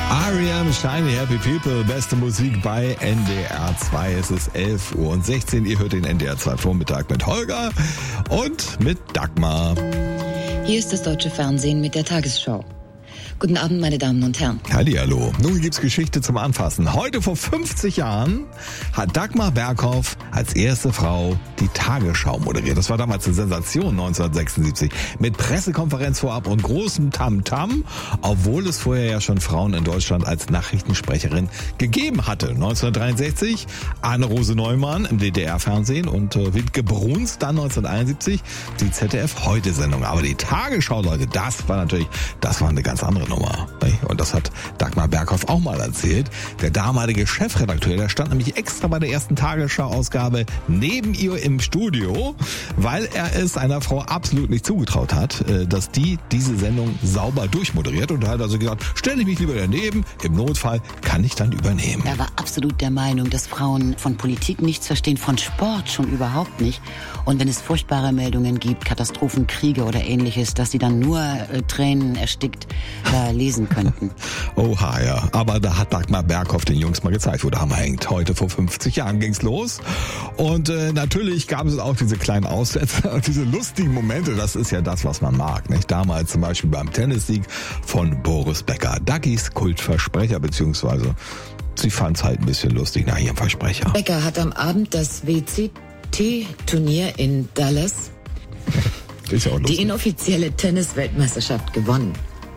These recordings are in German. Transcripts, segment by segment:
R.E.M. Shiny Happy People, beste Musik bei NDR 2. Es ist 11:16 Uhr. Ihr hört den NDR 2 Vormittag mit Holger und mit Dagmar. Hier ist das deutsche Fernsehen mit der Tagesschau. Guten Abend, meine Damen und Herren. Hallihallo. Nun gibt's Geschichte zum Anfassen. Heute vor 50 Jahren hat Dagmar Berghoff als erste Frau die Tagesschau moderiert. Das war damals eine Sensation 1976. Mit Pressekonferenz vorab und großem Tamtam, obwohl es vorher ja schon Frauen in Deutschland als Nachrichtensprecherin gegeben hatte. 1963 Anne-Rose Neumann im DDR-Fernsehen und Wittke Bruns dann 1971 die ZDF-Heute-Sendung. Aber die Tagesschau, Leute, das war eine ganz andere Nummer. Und das hat Dagmar Berghoff auch mal erzählt. Der damalige Chefredakteur, der stand nämlich extra bei der ersten Tagesschau-Ausgabe neben ihr im Studio, weil er es einer Frau absolut nicht zugetraut hat, dass diese Sendung sauber durchmoderiert. Und er hat also gesagt, stelle ich mich lieber daneben, im Notfall kann ich dann übernehmen. Er war absolut der Meinung, dass Frauen von Politik nichts verstehen, von Sport schon überhaupt nicht. Und wenn es furchtbare Meldungen gibt, Katastrophen, Kriege oder ähnliches, dass sie dann nur Tränen erstickt lesen könnten. Oha, ja. Aber da hat Dagmar Berghoff den Jungs mal gezeigt, wo der Hammer hängt. Heute vor 50 Jahren ging's los. Und natürlich gab es auch diese kleinen Aussätze und diese lustigen Momente. Das ist ja das, was man mag, nicht? Damals zum Beispiel beim Tennissieg von Boris Becker. Daggis Kultversprecher, beziehungsweise sie fand's halt ein bisschen lustig nach ihrem Versprecher. Becker hat am Abend das WCT-Turnier in Dallas, ist ja auch lustig, die inoffizielle Tennis-Weltmeisterschaft gewonnen.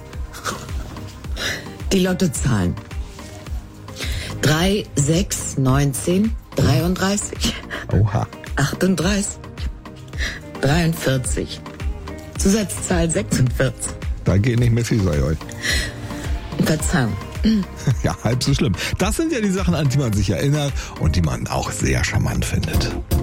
Die Lottozahlen: 3, 6, 19, 33, Oha. 38, 43, Zusatzzahl 46. Da geht nicht mehr viel, sei euch. Verzeihung. Ja, halb so schlimm. Das sind ja die Sachen, an die man sich erinnert und die man auch sehr charmant findet.